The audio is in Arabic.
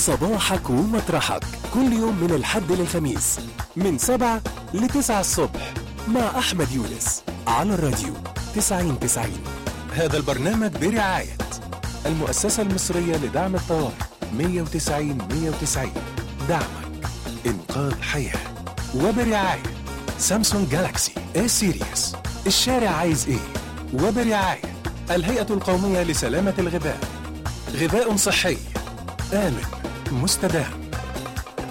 صباحك ومطرحك كل يوم من الحد للخميس من 7 ل9 الصبح مع أحمد يونس على الراديو 90-90. هذا البرنامج برعاية المؤسسة المصرية لدعم الطوارئ 190-190. دعمك إنقاذ حياة. وبرعاية سامسونج جالاكسي A سيريس. الشارع عايز إيه؟ وبرعاية الهيئة القومية لسلامة الغذاء. غذاء صحي آمن مستدام.